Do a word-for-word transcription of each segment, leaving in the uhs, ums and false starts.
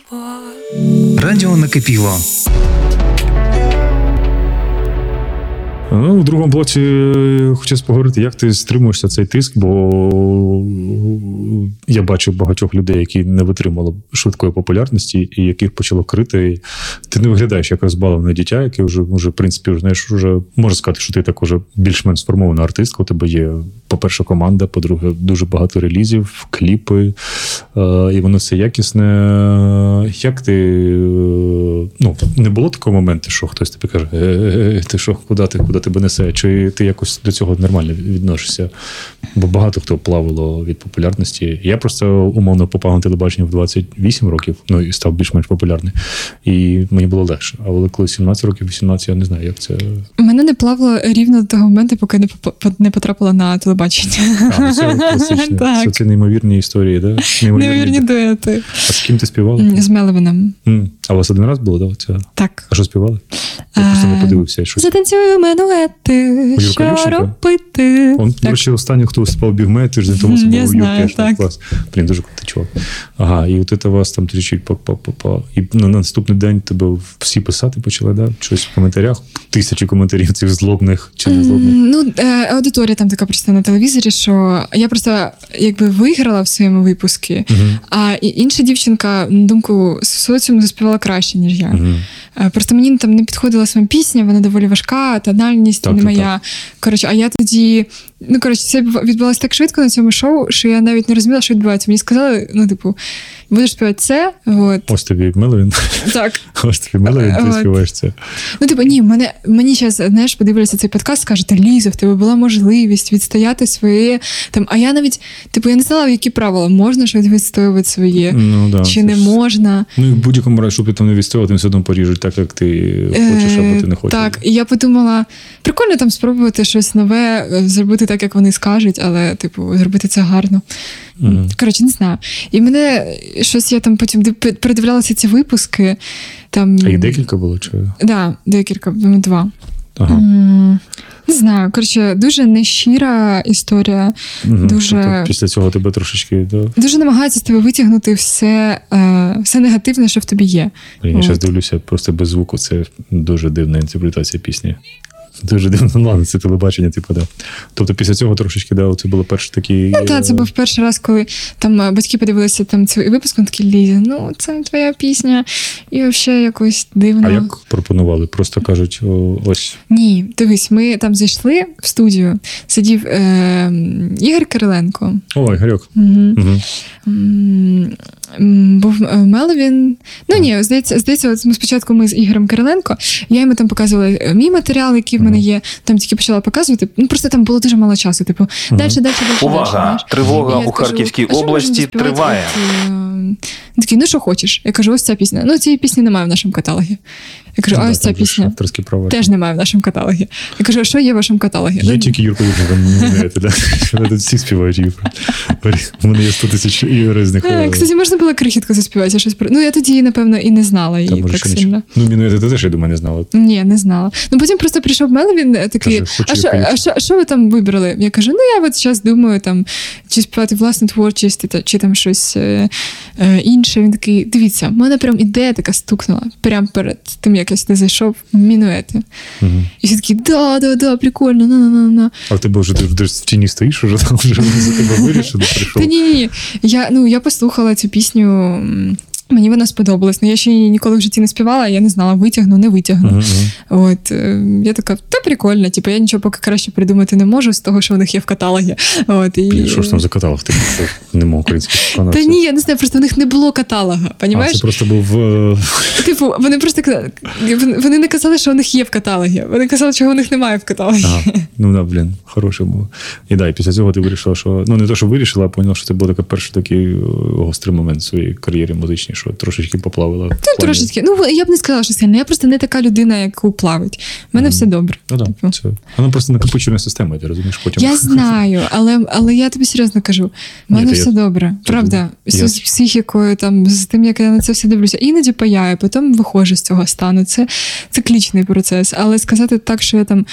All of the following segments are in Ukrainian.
Радіо накипіло. Ну, в другому блоці хочу поговорити, як ти стримуєшся цей тиск, бо я бачу багатьох людей, які не витримали швидкої популярності і яких почало крити. Ти не виглядаєш як розбаловане дитя, яке вже, вже в принципі, вже, знаєш, вже можна сказати, що ти так уже більш-менш сформована артистка. У тебе є, по-перше, команда, по-друге, дуже багато релізів, кліпи, і воно все якісне. Як ти, ну, не було такого моменту, що хтось тобі каже, е, ти що, куди ти, куди тебе несе? Чи ти якось до цього нормально відносишся? Бо багато хто плавало від популярності. Я просто умовно попав на телебачення в двадцять вісім років, ну і став більш-менш популярний. І мені було легше. А коли сімнадцять років, вісімнадцять, я не знаю, як це... Мене не плавало рівно до того моменту, поки не, не потрапила на телебачення. А, ну це класичне. Це, це неймовірні історії, да? Неймовірні, неймовірні дуети. А з ким ти співала? З Меловином. Mm. А у вас один раз було, да? Це... Так. А що співали? Я а... просто не подивився. Щось. Затанцюю менуети, що робити. Он, до речі, останній, хто спав бігме, тиждень тому це був Юркешний клас. Блін, дуже крутий чувак. Ага, і от це вас там тричить па-па-па-па. І на наступний день тебе всі писати почали, да? Щось в коментарях? Тисячі коментарів цих злобних чи не злобних? Ну, аудиторія там така просто на телевізорі, що я просто якби виграла в своєму випуску, uh-huh. а інша дівчинка, на думку соціуму, заспівала краще, ніж я. Uh-huh. Просто мені там не підходила сама пісня, вона доволі важка, тональність так, не моя. Так. Коротше, а я тоді... Ну, коротше, це відбувалося так швидко на цьому шоу, що я навіть не розуміла, що відбувається. Мені сказали, ну, типу, будеш співати це, от. Ось тобі Меловін. Так. Ось тобі Меловін, ти співаєш це. Ну, типу, ні, мене, мені зараз, знаєш, подивляться цей подкаст, скажуть, Ліза, в тебе була можливість відстояти своє, там, а я навіть, типу, я не знала, в які правила, можна щось відстоювати своє, ну, да, чи не ж... можна. Ну, і в будь-якому разі, щоб ти там не відстоювати, все одно поріжуть так, як ти хочеш, або ти не хочеш. Так, і я подумала, прикольно там спробувати щось нове, зробити так, як вони скажуть, але, типу, зробити це гарно. Mm. Коротше, не знаю. І мене щось, я там потім передивлялася ці випуски. Там... А їх декілька було? Чи? Так, да, декілька, два. Ага. Mm. Не знаю, коротше, дуже нещира історія. Угу. Дуже... Тобто після цього тебе трошечки... Да? Дуже намагаються з тебе витягнути все, е, все негативне, що в тобі є. Я зараз дивлюся, просто без звуку, це дуже дивна інтерпретація пісні. Дуже дивно, ну ладно, це телебачення, типу, да. Тобто після цього трошечки, да, це було перший такий... Ну, так, це був перший раз, коли там батьки подивилися там цей випуск, вони такі, Ліза, ну, це твоя пісня, і взагалі якось дивно. А як пропонували? Просто кажуть, о, ось... Ні, дивись, ми там зайшли в студію, сидів е, Ігор Кириленко. О, Ігорьок. Угу. Угу. Був Меловін. Ну, ні, здається, здається, от ми спочатку ми з Ігорем Кириленко, я йому там показувала мій матеріал, який в мене є, там тільки почала показувати, ну, просто там було дуже мало часу, типу, uh-huh. далі, далі, далі. Увага! Далі. Тривога у Харківській області триває. Він такий, ну, що хочеш? Я кажу, ось ця пісня. Ну, цієї пісні немає в нашому каталогі. Я кажу, а ось ця пісня теж немає в нашому каталогі. Я кажу, а що є в вашому каталогі? Я тільки Юрку Юрку не знаєте, да? Вони тут всі співають Юрку. У мене є сто тисяч різних. Кстати, можна було крихітку заспівати. Щось. Ну, я тоді, напевно, і не знала її так сильно. Ну, Мінуети ти теж, я думаю, не знала. Ні, не знала. Ну, потім просто прийшов Меловін такий, а що, а, що, а що ви там вибрали? Я кажу, ну, я от зараз думаю, там, чи співати власну творчість, чи там щось е, е, інше. Він такий, дивіться, в мене прям ідея така стукнула, прямо перед тим, як я сюди зайшов, Мінуети. Угу. І всі такі, да, да, да, прикольно, на-на-на-на. А в тебе вже, ти вже в тіні стоїш, вже там вже за тебе вирішили, прийшов? Та ні-ні, я, ну, я послухала цю пісню, мені вона сподобалась. Ну, я ще її ніколи в житті не співала, я не знала, витягну, не витягну. Uh-huh. От, я така, та прикольно, типу, я нічого поки краще придумати не можу з того, що в них є в каталогі. От, і... Що ж там за каталог? Ти нема українських виконавців? Та ні, я не знаю, просто в них не було каталога, понімаєш? А, це просто був... Типу, вони просто вони не казали, що в них є в каталогі. Вони казали, чого в них немає в каталогі. Ага. Ну, да, блін, хороше було. І да, і після цього ти вирішила, що... Ну, не то, що вирішила, а поняла, що це був такий перший такий гострий момент в своїй кар'єрі музичній, що трошечки поплавила. Ну, трошечки. Ну, я б не сказала, що сильно. Я просто не така людина, яку плавить. У мене mm. все добре. Ну, так, да, це... Воно просто накопичена система, ти розумієш, потім. Я знаю, але, але я тобі серйозно кажу. У мене Ні, все я... добре. Правда. Я... З психікою, там, з тим, як я на це все дивлюся. Іноді паяю, потім виходжу з цього стану. Це циклічний процес. Але сказати так, що я там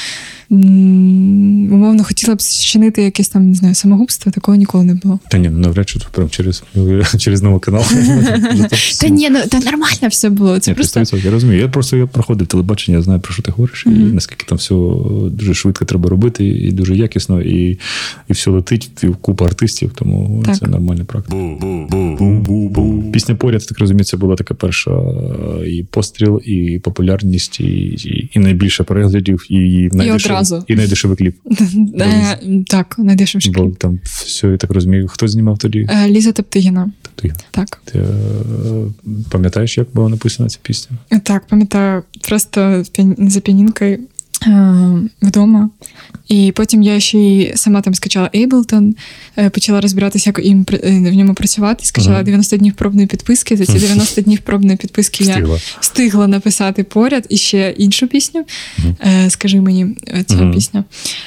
умовно хотіла б чинити якесь там, не знаю, самогубство, такого ніколи не було. Та ні, навряд чи прям через, через новий канал. Та ні, ну та нормально все було. Це Ні, просто... Я розумію. Я просто я проходив телебачення, знаю, про що ти говориш, mm-hmm. і наскільки там все дуже швидко треба робити, і дуже якісно, і, і все летить, і купа артистів, тому так. Це нормальна практика. Пісня «Поряд», так розумію, це була така перша і постріл, і популярність, і, і, і найбільше переглядів, і, і, найдешев... і найдешевий кліп. Так, найдешевший кліп. Бо там все, я так розумію, хто знімав тоді? Ліза Топтигіна. Топтигіна. Так. Ти пам'ятаєш, як була написана ця пісня? Так, пам'ятаю. Просто за піанінкою вдома. І потім я ще й сама там скачала Ableton, почала розбиратися, як їм в ньому працювати. Скачала ага. дев'яносто днів пробної підписки. За ці дев'яносто днів пробної підписки встигла. я встигла написати поряд і ще іншу пісню. Ага. Скажи мені, ця ага. пісня.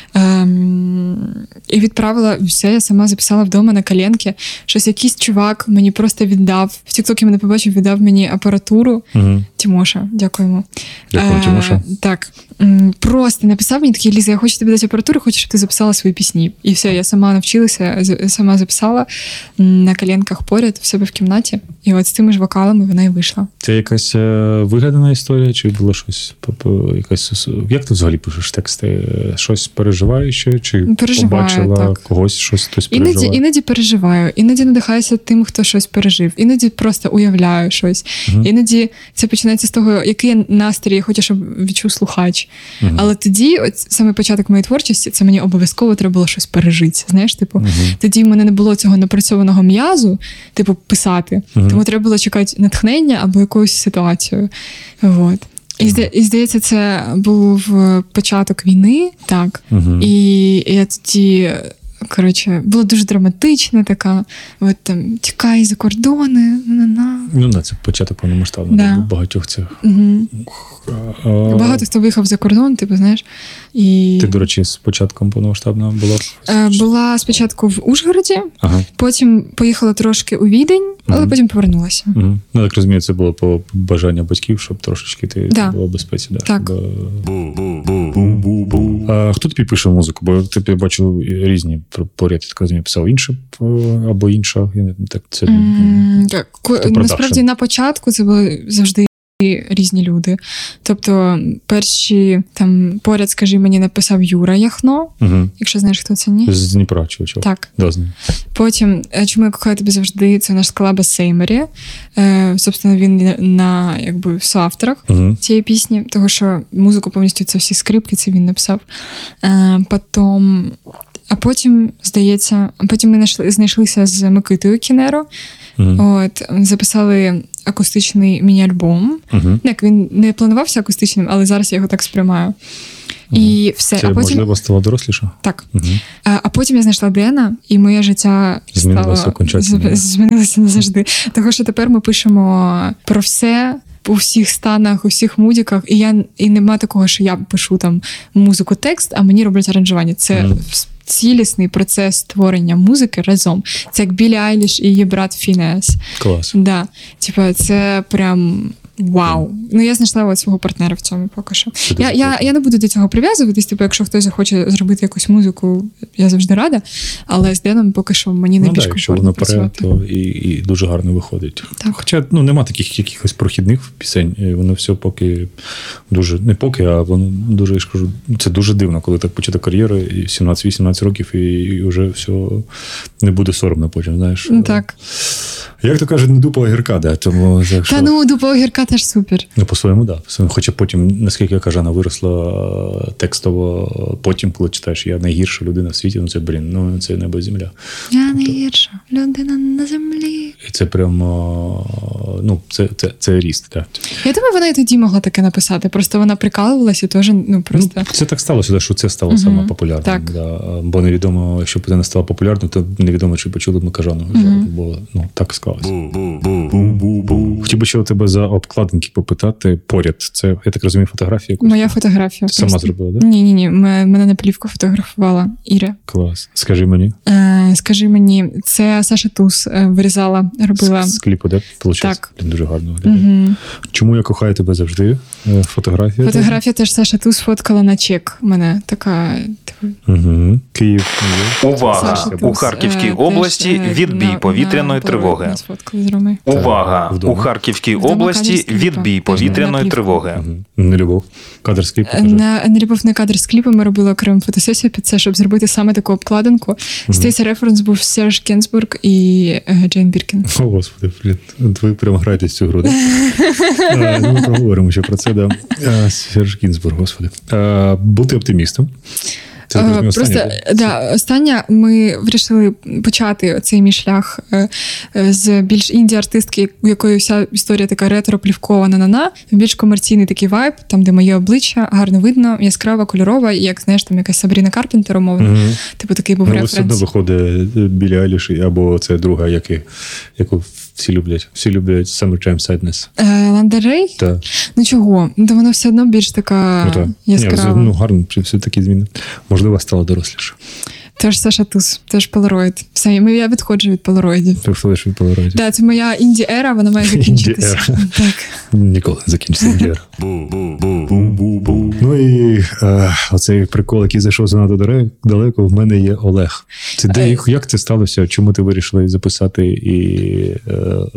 І відправила все, я сама записала вдома на коленки. Щось якийсь чувак мені просто віддав. В тіктокі мене побачив, віддав мені апаратуру. Ага. Тимоша, дякуємо. Дякую, Тимоша. Так. Просто написав мені такий: Ліза, я хочу тобі дати апаратуру, хочу, щоб ти записала свої пісні. І все, я сама навчилася, сама записала на коленках поряд в себе в кімнаті. І от з тими ж вокалами вона і вийшла. Це якась вигадана історія, чи було щось? Якась... Як ти взагалі пишеш тексти? Щось переживаєш? Чи переживаю, побачила так. когось, щось хтось переживає? Іноді, іноді переживаю, іноді надихаюся тим, хто щось пережив. Іноді просто уявляю щось. Угу. Іноді це починається з того, який настрій я хочу, щоб відчув слухач. Угу. Але тоді, от саме початок моєї творчості, це мені обов'язково треба було щось пережити. Знаєш, типу, угу. тоді в мене не було цього напрацьованого м'язу, типу, писати. Угу. Тому треба було чекати натхнення або якусь ситуацію. Вот. І, угу. і здається, це був початок війни, так. Угу. І я тоді... Коротше, було дуже драматично, така, от там, тікай за кордони, на-на. Ну, да, це початок повномасштабного, да. багатьох цих. Угу. А... Багато хто виїхав за кордон, типу, знаєш. І... Ти, до речі, з початком повномасштабного була? Була спочатку в Ужгороді, ага. потім поїхала трошки у Відень, але угу. потім повернулася. Угу. Ну, так розумію, це було по бажанню батьків, щоб трошечки ти да. була в безпеці. Да, так. Щоб... А хто тобі пише музику? Бо ти бачив різні поряд, я так розумію, писав інше або інша. Так, це... mm, так. Насправді, на початку це були завжди різні люди. Тобто, перші там поряд, скажи мені, написав Юра Яхно, угу. якщо знаєш, хто це, ні? З Дніпра, чого? Так. Да, знаю. Потім, чому я кохаю тебе завжди, це наш колаба Сеймері. Е, собственно, він на, якби, в соавторах угу. цієї пісні, тому що музику повністю це всі скрипки, це він написав. Е, потім... А потім, здається, потім ми знайшли, знайшлися з Микитою Кінеро. Uh-huh. От, записали акустичний міні-альбом. Uh-huh. Як він не планувався акустичним, але зараз я його так сприймаю. Uh-huh. І все. Це, а потім... можливо, стало доросліше? Так. Uh-huh. А, а потім я знайшла Дена, і моє життя змінилося стало... окончательно. Змінилося назавжди. Тому що тепер ми пишемо про все, у всіх станах, у всіх мудіках, і я і нема такого, що я пишу там музику, текст, а мені роблять аранжування. Це uh-huh. цілісний процес створення музики разом. Це як Білі Айліш і її брат Фінес. Клас. Да. Типа, це прям вау. Ну, я знайшла от свого партнера в цьому поки що. Я, я, я не буду до цього прив'язуватись, типу, якщо хтось захоче зробити якусь музику, я завжди рада, але з Деном поки що мені найбільш ну, комфортно працювати. Якщо воно перед, то і, і дуже гарно виходить. Так. Хоча, ну, нема таких якихось прохідних пісень, воно все поки дуже, не поки, а воно дуже, я ж кажу, це дуже дивно, коли так почати кар'єру, і сімнадцять-вісімнадцять років, і, і вже все не буде соромно потім, знаєш. Так. Як то кажуть, не дупа огірка, да, тому... Так, що... Та ну, дупа огірка теж супер. Ну, по-своєму, так. Да. Хоча потім, наскільки я кажу, вона виросла текстово, потім, коли читаєш, я найгірша людина в світі, ну це, блін, ну це небо земля. Я найгірша людина на землі. І це прямо, ну, це, це, це ріст, так. Я думаю, вона і тоді могла таке написати, просто вона прикалувалася і теж, ну, просто... Ну, це так сталося, що це стало угу. саме популярним. Так. Да. Бо невідомо, якщо б це не стало популярним, то невідомо, чи почули б ми Кажанову. Угу. Бо, ну, так склалося. Хотів Хотів би ще у тебе за обкладинки попитати поряд. Це, я так розумію, фотографія якусь? Моя фотографія. Ти сама зробила, так? Да? Ні, ні, ні. Мене на плівку фотографувала Іра. Клас. Скажи мені. Е, скажи мені, це Саша Туз вирізала, робила. З, з кліпу, де? Получилось? Так. Дуже гарно виглядає. Угу. Чому я кохаю тебе завжди? Фотографія? Фотографія теж Саша Туз фоткала на чек. У мене така... Угу. Київ. Увага! У Харківській області відбій повітряної тривоги. Увага! У Харківській області відбій повітряної тривоги. Не любов. Кадр з кліпу. На не любов на кадр з кліпу ми робили окрему фотосесію під це, щоб зробити саме таку обкладинку. Здається, референс був Серж Генсбург і Джейн Біркін. О, Господи, блін. Ви прямо граєте цю гру, так? Ми поговоримо ще про це, да. Серж Генсбург, Господи. Бути оптимістом. Це uh, просто остання, да, остання ми вирішили почати цей мій шлях е, з більш інді-артистки, у якої вся історія така ретро-плівкована на-на, більш комерційний такий вайб, там, де моє обличчя гарно видно, яскрава, кольорова, і як, знаєш, там якась Сабріна Карпентер, умовно. Mm-hmm. Типу такий був ну, референс. Все одно виходить Білі Айліш, або це друга, яку, яку всі люблять. Всі люблять Summertime Sadness. Лана Рей? Так. Ну чого? Ну, вона все одно більш така ну, яскрава. Ні, ну, гарно, все такі зміни. Можливо, стала доросліше. Теж Саша Туз, теж Polaroid. Все, я відходжу від Polaroid. Ти відходиш від Polaroid. Так, це моя інді-ера, вона має закінчитися. Так. Ніколи не закінчиться інді-ера. Ну і е, оцей прикол, який зайшов занадто далеко, в мене є Олег. Це де, як це сталося? Чому ти вирішила записати? І, е,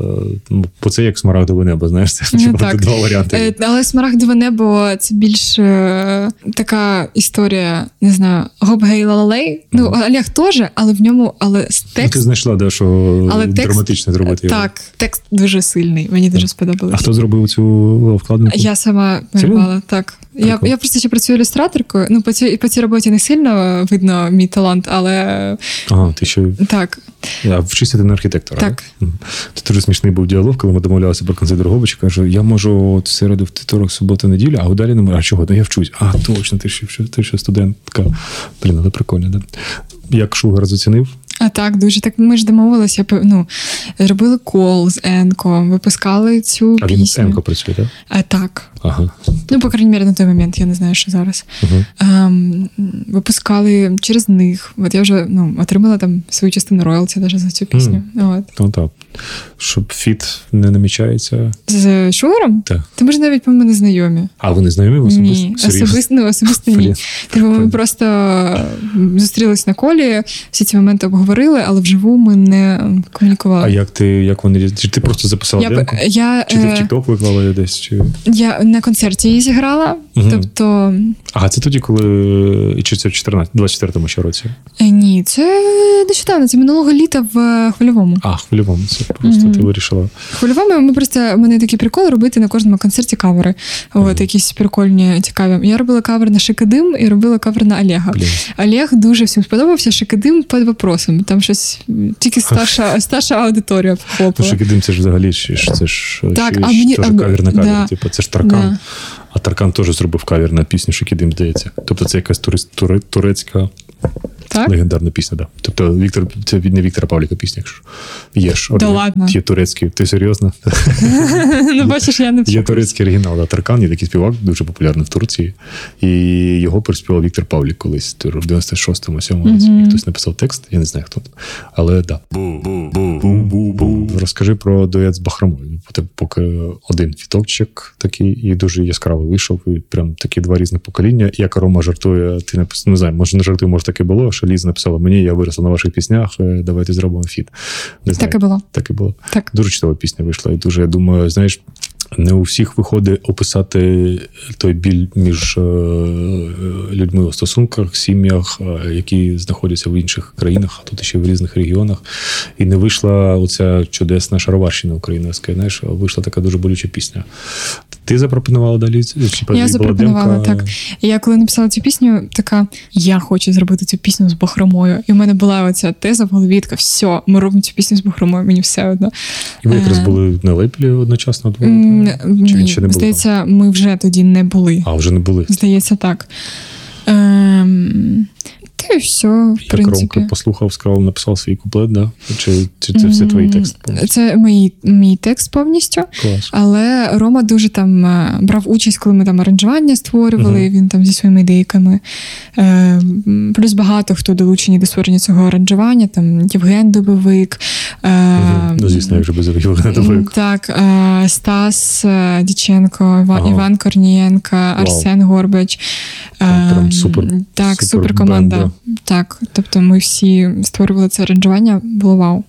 е, бо це як смарагдове небо, знаєш? Це ну, два варіанти. Е, але смарагдове небо – це більш е, така історія, не знаю, гоп-гей-ла-лей. Ну, Олег теж, але в ньому, але текст... Ну, ти знайшла, да, що але драматично текст, зробити його. Так, текст дуже сильний, мені дуже сподобалося. А хто зробив цю вкладинку? Я сама малювала, так. Я, я просто ще працюю ілюстраторкою, ну, по цій, по цій роботі не сильно видно мій талант, але... Ага, ти ще... Так. А вчишся ти на архітектора? Так. Це дуже смішний був діалог, коли ми домовлялися про концерт Дрогобича. Кажу, я можу от середу, вівторок, суботу, неділю, а далі не можу. А чого? Ну, я вчусь. А, точно, ти ще, ти ще студентка. Блін, але прикольно, да? Як Шугар зацінив? А так, дуже. Так ми ж домовилися, ну, робили кол з Енко, випускали цю а пісню. А він з Енко працює, так? А, так. Ага. Ну, по крайній мірі, на той момент, я не знаю, що зараз. Uh-huh. Ем, випускали через них. От я вже ну, отримала там свою частину роялті навіть за цю пісню. Mm. От. Ну, так. Щоб фіт не намічається. З Шугаром? Так. Та ми ж навіть, по-моєму, не знайомі. А ви не знайомі особисто? Ні, особисто, ну, особисто ні. Типу, ми просто зустрілись на колі, всі ці моменти обговорили, але вживу ми не комунікували. А як ти, як вони, чи ти просто записала я, демку? Я, чи ти в TikTok виклала десь? Чи... Я на концерті її зіграла, угу. тобто... А це тоді, коли, чи це в двадцять четвертому ще році? Ні, це нещодавно, це минулого літа в Хвильовому. А, Хвильовому, це просто угу. ти вирішила. Хвильовому, ми просто, у мене такий прикол робити на кожному концерті кавери. Угу. От, якісь прикольні, цікаві. Я робила кавер на Шикидим і робила кавер на Олега. Блін. Олег дуже всім сподобався, Шикидим під вопросом. Там щось, тільки старша, старша аудиторія хлопала. Шикидим це ж взагалі, це ж так, ще, а мені, теж а, кавер на кавер, да, типу, це ж Таркан. Да. А Таркан теж зробив кавер на пісню Шикидим, здається. Тобто це якась туре, турецька так? легендарна пісня, да. Тобто Віктор, це не Віктора Павліка пісня, якщо є ж. Да ладно. Є турецькі, ти серйозно? Ну, бачиш, я не Є турецький оригінал, да. Таркан, є такий співак, дуже популярний в Турції, і його переспівав Віктор Павлік колись, в дев'яносто шостому, сьомому році. Mm-hmm. Хтось написав текст, я не знаю, хто. Але, да. Розкажи про дует з Бахромою. Поки один фітокчик такий, і дуже яскраво вийшов, і прям такі два різних покоління. Як Рома жартує, ти написав, не знаю, може не жартує, може таке було, що Ліза написала мені, я виросла на ваших піснях, давайте зробимо фіт. Не знаю, так і було. Так і було. Так. Дуже чудова пісня вийшла, і дуже, я думаю, знаєш, не у всіх виходить описати той біль між людьми у стосунках, сім'ях, які знаходяться в інших країнах, а тут ще в різних регіонах. І не вийшла оця чудесна шароварщина українська, знаєш, вийшла така дуже болюча пісня. Ти запропонувала далі? Чи я запропонувала, так. Я коли написала цю пісню, така, я хочу зробити цю пісню з Бахромою. І в мене була оця теза в голові, така, все, ми робимо цю пісню з Бахромою, мені все одно. І ви якраз були на лейблі одночасно двоє? Чи він ще не був? Здається, ми вже тоді не були. А, вже не були. Здається, так. Ем... Та й все, в Як принципі. Ромка послухав, сказав, написав свій куплет, да? Чи, чи це все твої тексти повністю? Це мій, мій текст повністю. Клас. Але Рома дуже там брав участь, коли ми там аранжування створювали, uh-huh. він там зі своїми ідейками. Е, плюс багато хто долучені до створення цього аранжування, там Євген Дубовик. Е, uh-huh. Ну, звісно, як же без Євгена Дубовик. Так, е, Стас Діченко, Іван, ага. Іван Корнієнко, Арсен Горбач. Там прям супер, так, супер, супер команда. бенда. Так, тобто ми всі створювали це аранжування, було вау.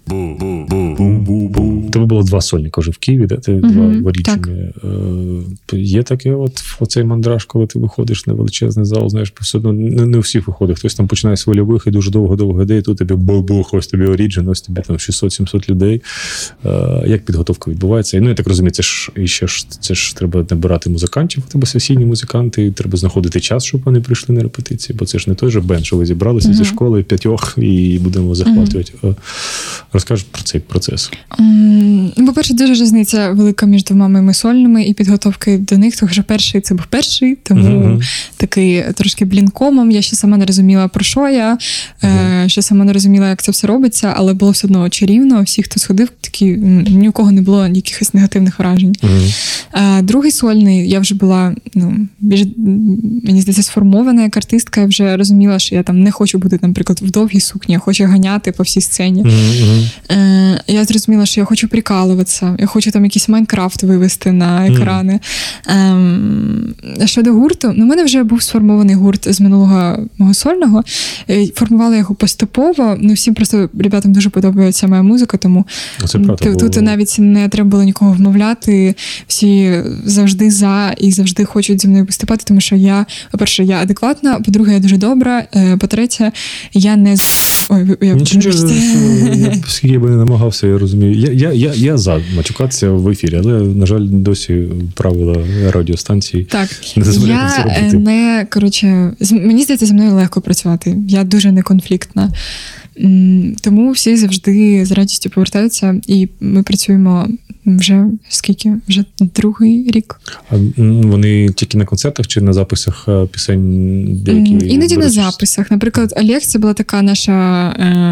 Тебе було два сольника вже в Києві, де ти Угу, два в Оріджині. Е, є таке от в оцей мандраж, коли ти виходиш на величезний зал, знаєш, все одно не, не у всіх виходить. Хтось там починає з вольових і дуже довго-довго йде, і тут тобі бу-бух, ось тобі Оріджин, ось тобі там шістсот-сімсот людей. Е, як підготовка відбувається? І, ну, я так розумію, це ж, і ще ж, це ж треба набирати музикантів, у тебе сесійні музиканти, і треба знаходити час, щоб вони прийшли на репетиції, бо це ж не той же бенд, що ви зібралися угу. зі школи п'ятьох і будемо захватувати. Угу. Розкажи про цей процес. Um, по-перше, дуже різниця велика між двома моїми сольними і підготовки до них, тому що перший це був перший, тому uh-huh. такий трошки блінкомом. Я ще сама не розуміла, про що я, uh-huh. ще сама не розуміла, як це все робиться, але було все одно чарівно. Всі, хто сходив, такі, ні у кого не було якихось негативних вражень. Uh-huh. А, другий сольний, я вже була, ну, більш, мені здається, сформована як артистка, я вже розуміла, що я там не хочу бути, наприклад, в довгій сукні, я хочу ганяти по всій сцені. Uh-huh. Е, я зрозуміла, що я хочу прикалуватися, я хочу там якийсь Майнкрафт вивести на екрани. Mm. Е, щодо гурту, ну, в мене вже був сформований гурт з минулого мого сольного. Формувала його поступово. Ну, всім просто ребятам дуже подобається моя музика, тому тут, тут навіть не треба було нікого вмовляти. Всі завжди за і завжди хочуть зі мною виступати, тому що я, по-перше, я адекватна, по-друге, я дуже добра, по-третє, я не з... Ой, я Нічого, скільки я би не намагався, я розумію. Я, я, я, я за матюкатися в ефірі, але, на жаль, досі правила радіостанції так, не дозволяють це робити. Я не, коротше, мені здається, зі мною легко працювати. Я дуже неконфліктна. Тому всі завжди з радістю повертаються, і ми працюємо вже скільки? Вже другий рік. А вони тільки на концертах чи на записах пісень деякі? Іноді на записах. Наприклад, Олег, це була така наша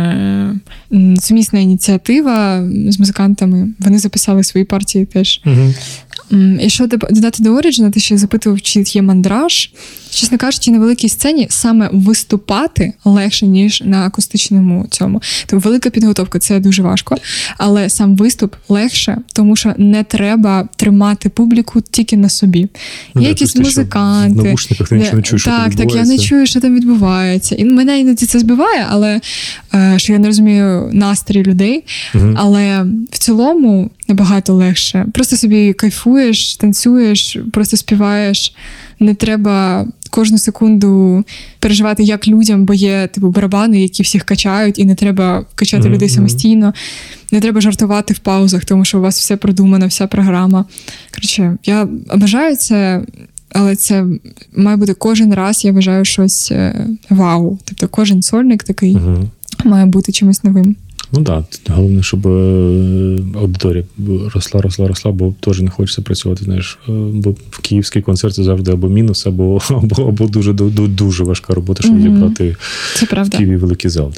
е- сумісна ініціатива з музикантами. Вони записали свої партії теж. Угу. І що додати до Оріджина, ти ще запитував, чи є мандраж. Чесно кажучи, на великій сцені саме виступати легше, ніж на акустичному цьому. Тобто велика підготовка, це дуже важко. Але сам виступ легше, тому що не треба тримати публіку тільки на собі. Ну, є якісь музиканти. В навушниках ти нічого не чуєш, що так, там відбувається. Так, я не чую, що там відбувається. І мене іноді це збиває, але що я не розумію настрій людей. Угу. Але в цілому набагато легше. Просто собі кайфуєш, танцюєш, просто співаєш. Не треба кожну секунду переживати, як людям, бо є типу барабани, які всіх качають, і не треба качати mm-hmm. людей самостійно. Не треба жартувати в паузах, тому що у вас все продумано, вся програма. Коротше, я бажаю це, але це має бути кожен раз, я вважаю, щось вау. Тобто кожен сольник такий mm-hmm. має бути чимось новим. Ну так, да. Головне, щоб аудиторія росла, росла, росла, бо теж не хочеться працювати, знаєш, бо в київський концерт це завжди або мінус, або, або, або дуже, дуже, дуже важка робота, щоб mm-hmm. зібрати в Києві великий зал.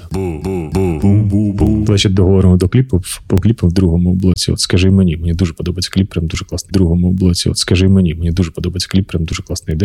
Давай ще договоримо до кліпу. По кліпу в другому блоці. От скажи мені, мені дуже подобається кліп, прям дуже класний. В другому блоці. От скажи мені, мені дуже подобається кліп, прям дуже класний.